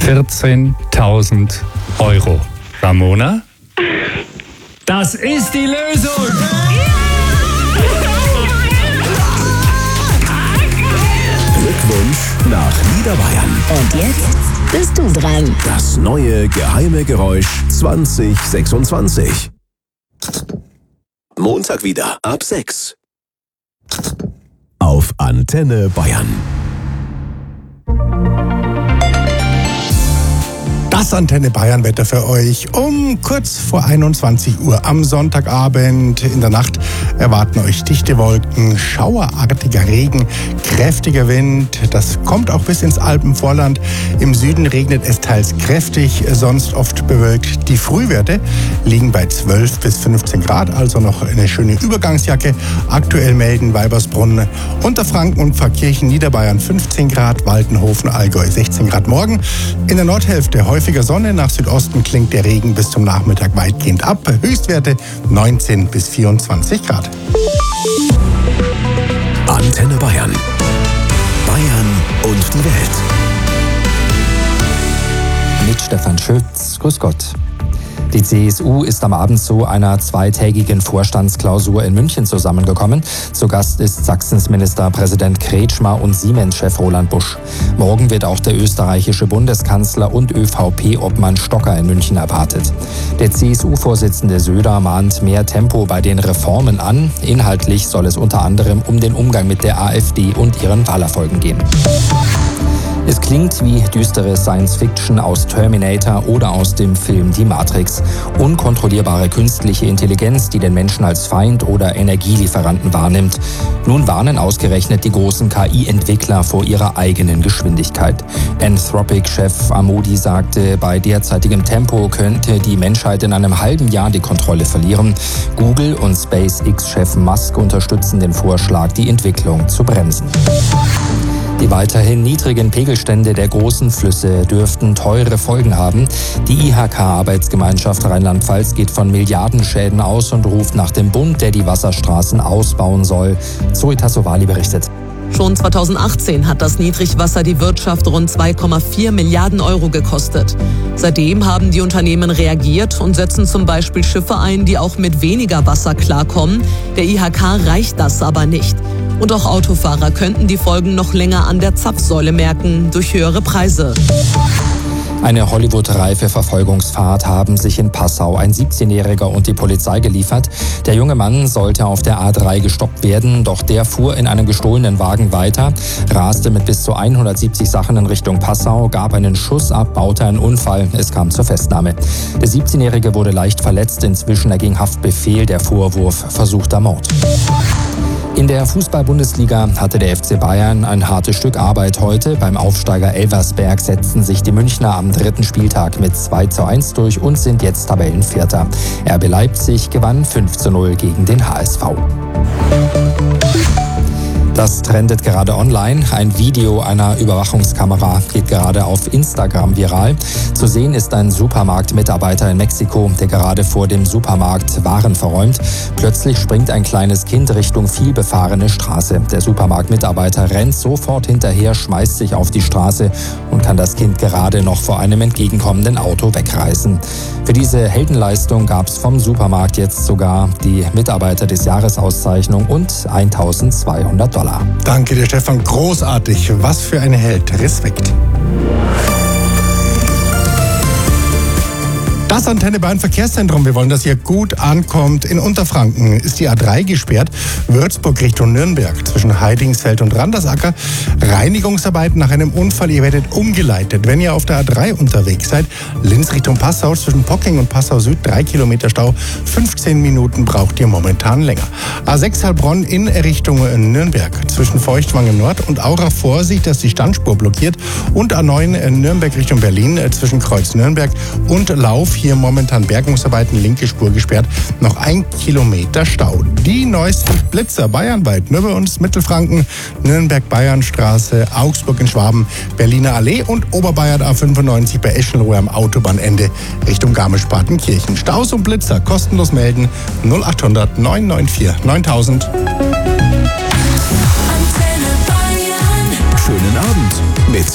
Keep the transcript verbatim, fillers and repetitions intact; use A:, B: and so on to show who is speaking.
A: vierzehntausend Euro. Ramona? Das ist die Lösung!
B: Glückwunsch nach Niederbayern.
C: Und jetzt bist du dran.
B: Das neue geheime Geräusch zwanzig sechsundzwanzig. Montag wieder ab sechs. Auf Antenne Bayern.
D: Das Antenne Bayern Wetter für euch um kurz vor einundzwanzig Uhr am Sonntagabend. In der Nacht erwarten euch dichte Wolken, schauerartiger Regen, kräftiger Wind. Das kommt auch bis ins Alpenvorland. Im Süden regnet es teils kräftig, sonst oft bewölkt. Die Frühwerte liegen bei zwölf bis fünfzehn Grad, also noch eine schöne Übergangsjacke. Aktuell melden Weibersbrunn, Unterfranken und Pfarrkirchen, Niederbayern fünfzehn Grad, Waldenhofen, Allgäu sechzehn Grad morgen. In der Nordhälfte häufig Sonne, nach Südosten klingt der Regen bis zum Nachmittag weitgehend ab. Höchstwerte neunzehn bis vierundzwanzig Grad.
B: Antenne Bayern. Bayern und die Welt.
E: Mit Stefan Schütz. Grüß Gott. Die C S U ist am Abend zu einer zweitägigen Vorstandsklausur in München zusammengekommen. Zu Gast ist Sachsens Ministerpräsident Kretschmer und Siemens-Chef Roland Busch. Morgen wird auch der österreichische Bundeskanzler und ÖVP-Obmann Stocker in München erwartet. Der C S U-Vorsitzende Söder mahnt mehr Tempo bei den Reformen an. Inhaltlich soll es unter anderem um den Umgang mit der AfD und ihren Wahlerfolgen gehen. Es klingt wie düstere Science-Fiction aus Terminator oder aus dem Film Die Matrix. Unkontrollierbare künstliche Intelligenz, die den Menschen als Feind oder Energielieferanten wahrnimmt. Nun warnen ausgerechnet die großen K I-Entwickler vor ihrer eigenen Geschwindigkeit. Anthropic-Chef Amodi sagte, bei derzeitigem Tempo könnte die Menschheit in einem halben Jahr die Kontrolle verlieren. Google und SpaceX-Chef Musk unterstützen den Vorschlag, die Entwicklung zu bremsen. Die weiterhin niedrigen Pegelstände der großen Flüsse dürften teure Folgen haben. Die I H K-Arbeitsgemeinschaft Rheinland-Pfalz geht von Milliardenschäden aus und ruft nach dem Bund, der die Wasserstraßen ausbauen soll. Zoe Tassovali berichtet.
F: Schon zweitausendachtzehn hat das Niedrigwasser die Wirtschaft rund zwei Komma vier Milliarden Euro gekostet. Seitdem haben die Unternehmen reagiert und setzen zum Beispiel Schiffe ein, die auch mit weniger Wasser klarkommen. Der I H K reicht das aber nicht. Und auch Autofahrer könnten die Folgen noch länger an der Zapfsäule merken, durch höhere Preise.
E: Eine Hollywood-reife Verfolgungsfahrt haben sich in Passau ein siebzehnjähriger und die Polizei geliefert. Der junge Mann sollte auf der A drei gestoppt werden, doch der fuhr in einem gestohlenen Wagen weiter, raste mit bis zu hundertsiebzig Sachen in Richtung Passau, gab einen Schuss ab, baute einen Unfall. Es kam zur Festnahme. Der siebzehnjährige wurde leicht verletzt, inzwischen erging Haftbefehl, der Vorwurf versuchter Mord. In der Fußball-Bundesliga hatte der F C Bayern ein hartes Stück Arbeit heute. Beim Aufsteiger Elversberg setzten sich die Münchner am dritten Spieltag mit zwei zu eins durch und sind jetzt Tabellenvierter. R B Leipzig gewann fünf zu null gegen den H S V. Das trendet gerade online. Ein Video einer Überwachungskamera geht gerade auf Instagram viral. Zu sehen ist ein Supermarktmitarbeiter in Mexiko, der gerade vor dem Supermarkt Waren verräumt. Plötzlich springt ein kleines Kind Richtung vielbefahrene Straße. Der Supermarktmitarbeiter rennt sofort hinterher, schmeißt sich auf die Straße und kann das Kind gerade noch vor einem entgegenkommenden Auto wegreißen. Für diese Heldenleistung gab es vom Supermarkt jetzt sogar die Mitarbeiter des Jahresauszeichnung und eintausendzweihundert Dollar.
D: Danke dir, Stefan. Großartig. Was für ein Held. Respekt. Das Antenne Bayern Verkehrszentrum. Wir wollen, dass ihr gut ankommt. In Unterfranken ist die A drei gesperrt. Würzburg Richtung Nürnberg zwischen Heidingsfeld und Randersacker. Reinigungsarbeiten nach einem Unfall. Ihr werdet umgeleitet, wenn ihr auf der A drei unterwegs seid. Linz Richtung Passau zwischen Pocking und Passau Süd. Drei Kilometer Stau. fünfzehn Minuten braucht ihr momentan länger. A sechs Heilbronn in Richtung Nürnberg zwischen Feuchtwangen Nord und Aurach. Vorsicht, dass die Standspur blockiert. Und A neun Nürnberg Richtung Berlin zwischen Kreuz Nürnberg und Lauf. Hier momentan Bergungsarbeiten, linke Spur gesperrt, noch ein Kilometer Stau. Die neuesten Blitzer bayernweit, nur bei uns Mittelfranken, Nürnberg Bayernstraße, Augsburg in Schwaben, Berliner Allee und Oberbayern A fünfundneunzig bei Eschenlohe am Autobahnende Richtung Garmisch-Partenkirchen. Staus und Blitzer kostenlos melden null achthundert neun neun vier neuntausend.
B: Schönen Abend mit